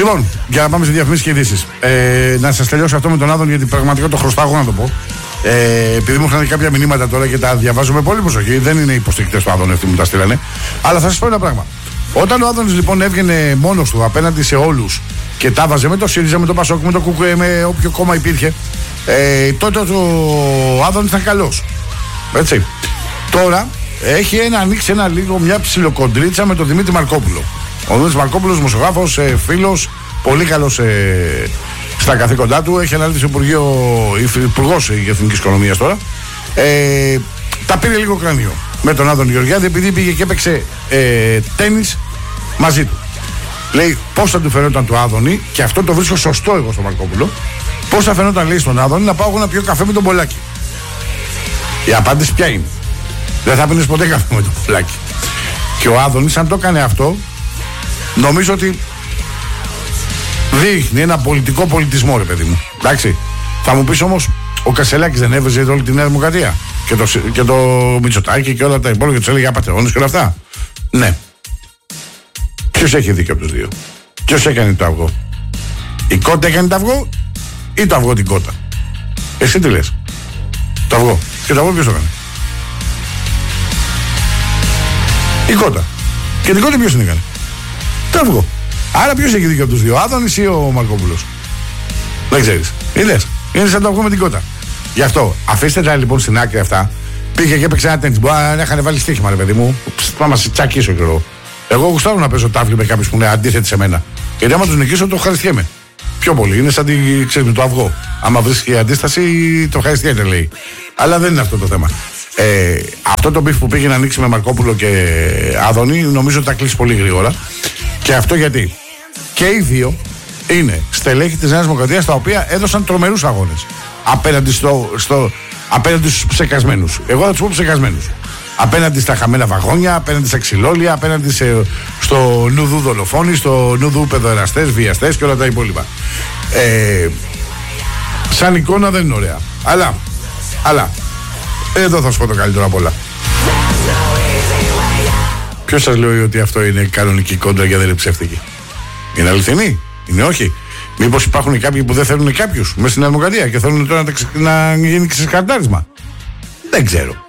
Λοιπόν, για να πάμε σε διαφημίσεις και ειδήσεις. Να σας τελειώσω αυτό με τον Άδων, γιατί πραγματικά το χρωστάω να το πω. Επειδή μου είχαν κάποια μηνύματα τώρα και τα διαβάζω με πολύ προσοχή, δεν είναι υποστηρικτές του Άδων αυτοί μου τα στείλανε. Αλλά θα σας πω ένα πράγμα. Όταν ο Άδωνης λοιπόν έβγαινε μόνος του απέναντι σε όλους και τα βάζε με το ΣΥΡΙΖΑ, με το ΠΑΣΟΚ, με το ΚΚΕ, με όποιο κόμμα υπήρχε, τότε ο Άδωνης ήταν καλός. Έτσι. Τώρα έχει ανοίξει μια ψιλοκοντρίτσα με τον Δημήτρη Μαρκόπουλο. Ο Δημήτρης Μαρκόπουλος, δημοσιογράφος, φίλος, πολύ καλός στα καθήκοντά του. Έχει αναλύσει υπουργός Εθνικής Οικονομίας τώρα. Τα πήρε λίγο κρανίο με τον Άδωνη Γεωργιάδη, επειδή πήγε και έπαιξε τένις μαζί του. Λέει πώς θα του φαινόταν του Άδωνη, και αυτό το βρίσκω σωστό εγώ στον Μαρκόπουλο. Πώς θα φαινόταν, λέει, στον Άδωνη να πάω εγώ να πιω καφέ με τον Πολάκη. Η απάντηση ποια είναι? Δεν θα πίνεις ποτέ καφέ με τον Πολάκη. Και ο Άδωνης, αν το έκανε αυτό, νομίζω ότι δείχνει ένα πολιτικό πολιτισμό, ρε παιδί μου. Εντάξει. Θα μου πεις όμως, ο Κασελάκης δεν έβριζε όλη τη Νέα Δημοκρατία και το Μητσοτάκη και όλα τα υπόλοιπα και τους έλεγε απατεώνες και όλα αυτά? Ναι. Ποιος έχει δίκιο από τους δύο? Ποιος έκανε το αυγό? Η κότα έκανε το αυγό ή το αυγό την κότα? Εσύ τι λες? Το αυγό. Και το αυγό ποιος το έκανε? Η κότα. Και την κότα ποιος την έκανε? Το αυγό. Άρα ποιος έχει δίκιο από τους δύο? Ο Άδωνης ή ο Μαρκόπουλος? Δεν ξέρεις. Είδες? Είναι σαν το αυγό με την κότα. Γι' αυτό αφήστε τα λοιπόν στην άκρη αυτά. Πήγε και έπαιξε ένα τένις. Μπορεί να είχαν βάλει στοίχημα, ρε παιδί μου. Πάμε σε τσακίσω κι εγώ. Εγώ γουστάρω να παίζω τάβλη με κάποιους που είναι αντίθετοι σε μένα. Γιατί άμα τους νικήσω το ευχαριστιέμαι. Πιο πολύ. Είναι σαν ξέρεις, με το αυγό. Άμα βρίσκει αντίσταση, το ευχαριστιέται, λέει. Αλλά δεν είναι αυτό το θέμα. Αυτό το μπιφ που πήγε να ανοίξει με Μαρκόπουλο και Άδωνη, νομίζω ότι θα κλείσει πολύ γρήγορα. Και αυτό γιατί και οι δύο είναι στελέχη της Νέας Δημοκρατίας, τα οποία έδωσαν τρομερούς αγώνες απέναντι στους ψεκασμένους. Εγώ θα τους πω ψεκασμένους. Απέναντι στα χαμένα βαγόνια, απέναντι στα ξυλόλια, απέναντι στο νουδού δολοφόνοι, στο νουδού παιδοεραστές, βιαστές και όλα τα υπόλοιπα. Σαν εικόνα δεν είναι ωραία. Αλλά εδώ θα σου πω το καλύτερο απ' όλα. Ποιος σας λέει ότι αυτό είναι κανονική κόντρα και δεν είναι ψεύτικη? Είναι αληθινή? Είναι όχι? Μήπως υπάρχουν κάποιοι που δεν θέλουν κάποιους μέσα στην Δημοκρατία και θέλουν τώρα να γίνει ξεκαρτάρισμα? Δεν ξέρω.